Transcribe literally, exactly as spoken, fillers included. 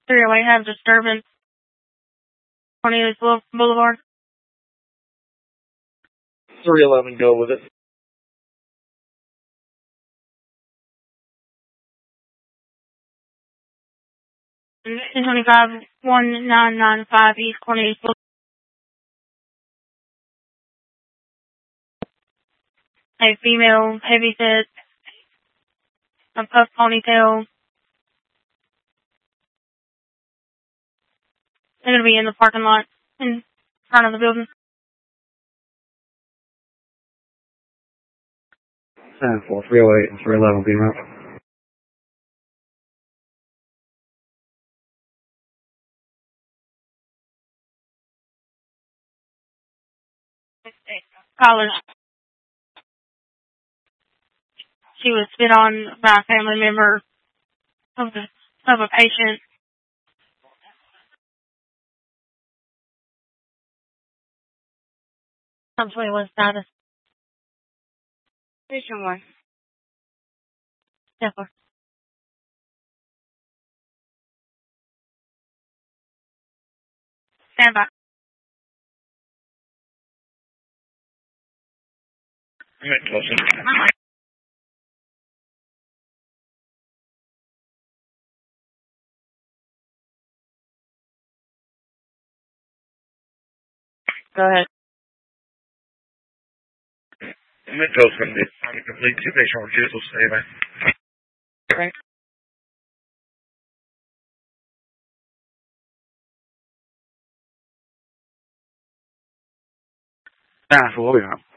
three oh eight have disturbance. Cornelius Boulevard. three eleven, go with it. two twenty-five, one nine nine five East Cornelius Boulevard. A female, heavy set, a puff ponytail. They're going to be in the parking lot in front of the building. ten four, three oh eight and three eleven being out. College. She was spit on by a family member of the of a patient. I'm twenty-one status. Station one. Step four. Stand by. Go ahead. Midcoast going to be a complete two-patient refusal statement. Right. Yeah, so we'll be out.